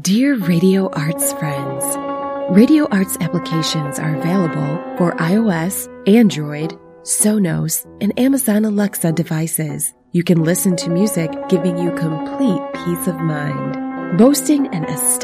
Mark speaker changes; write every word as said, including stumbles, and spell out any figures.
Speaker 1: Dear Radio Arts friends, Radio Arts applications are available for iOS, Android, Sonos, and Amazon Alexa devices. You can listen to music giving you complete peace of mind. Boasting an aesthetic